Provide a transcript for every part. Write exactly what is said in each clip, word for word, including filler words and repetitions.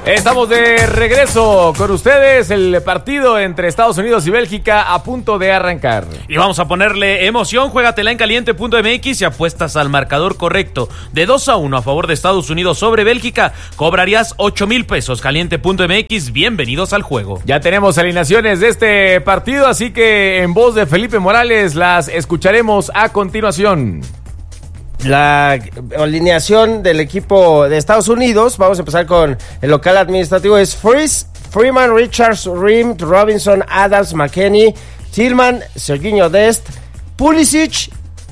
Estamos de regreso con ustedes, el partido entre Estados Unidos y Bélgica a punto de arrancar. Y vamos a ponerle emoción, juégatela en caliente punto m x y apuestas al marcador correcto de dos a uno a favor de Estados Unidos sobre Bélgica, cobrarías ocho mil pesos. caliente punto m x, bienvenidos al juego. Ya tenemos alineaciones de este partido, así que en voz de Felipe Morales las escucharemos a continuación. La alineación del equipo de Estados Unidos, vamos a empezar con el local administrativo, es Freeze, Freeman, Richards, Rim, Robinson, Adams, McKennie, Tillman, Sergiño Dest, Pulisic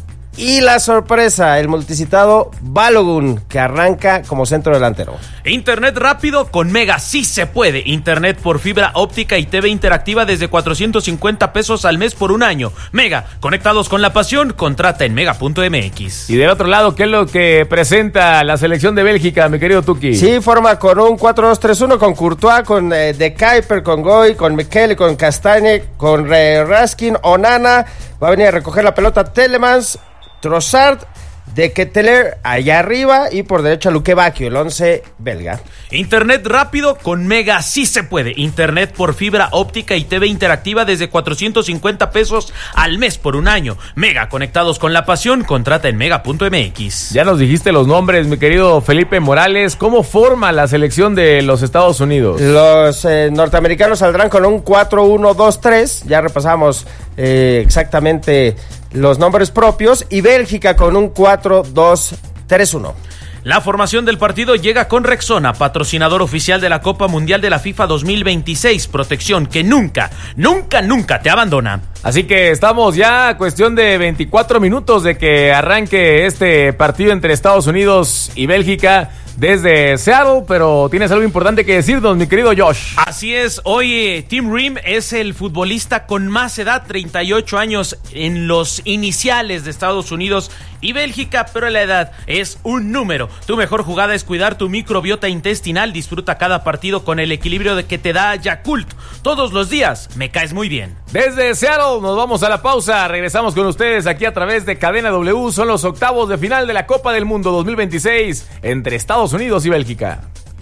y la sorpresa, el multicitado Balogun, que arranca como centro delantero. Internet rápido con Mega, sí se puede. Internet por fibra óptica y T V interactiva desde cuatrocientos cincuenta pesos al mes por un año. Mega, conectados con la pasión, contrata en mega punto m x. Y del otro lado, ¿qué es lo que presenta la selección de Bélgica, mi querido Tuki? Sí, forma con un cuatro dos tres uno, con Courtois, con eh, De Kuyper, con Goy, con Michele, con Castagne, con eh, Raskin, Onana. Va a venir a recoger la pelota Telemans, Trossard, De Ketteler allá arriba y por derecha Luque Bacchio, el once belga. Internet rápido con Mega, sí se puede. Internet por fibra óptica y T V interactiva desde cuatrocientos cincuenta pesos al mes por un año. Mega, conectados con la pasión, contrata en mega punto m x. Ya nos dijiste los nombres, mi querido Felipe Morales. ¿Cómo forma la selección de los Estados Unidos? Los eh, norteamericanos saldrán con un cuatro uno dos tres. Ya repasamos eh, exactamente los nombres propios, y Bélgica con un cuatro dos tres uno. La formación del partido llega con Rexona, patrocinador oficial de la Copa Mundial de la FIFA dos mil veintiséis, protección que nunca, nunca, nunca te abandona. Así que estamos ya a cuestión de veinticuatro minutos de que arranque este partido entre Estados Unidos y Bélgica desde Seattle, pero tienes algo importante que decirnos, mi querido Josh. Así es, hoy eh, Tim Rim es el futbolista con más edad, treinta y ocho años en los iniciales de Estados Unidos y Bélgica, pero la edad es un número. Tu mejor jugada es cuidar tu microbiota intestinal. Disfruta cada partido con el equilibrio de que te da Yakult. Todos los días me caes muy bien. Desde Seattle nos vamos a la pausa. Regresamos con ustedes aquí a través de Cadena W. Son los octavos de final de la Copa del Mundo dos mil veintiséis entre Estados Unidos y Bélgica.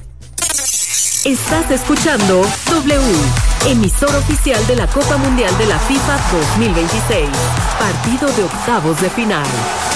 Estás escuchando W, emisor oficial de la Copa Mundial de la FIFA dos mil veintiséis. Partido de octavos de final.